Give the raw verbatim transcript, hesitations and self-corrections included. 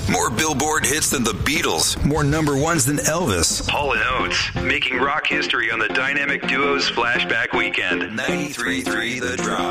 More Billboard hits than the Beatles. More number ones than Elvis. Hall and Oates, making rock history on the dynamic duo's Flashback Weekend. ninety-three point three The Drive.